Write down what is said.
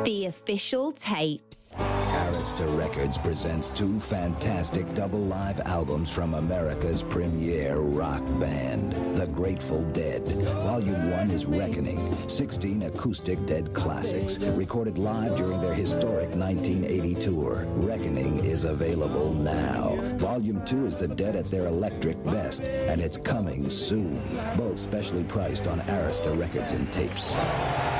The official tapes. Arista Records presents two fantastic double live albums from America's premier rock band, The Grateful Dead. Volume 1 is Reckoning, 16 acoustic Dead classics, recorded live during their historic 1980 tour. Reckoning is available now. Volume 2 is The Dead at their electric best, and it's coming soon. Both specially priced on Arista Records and tapes.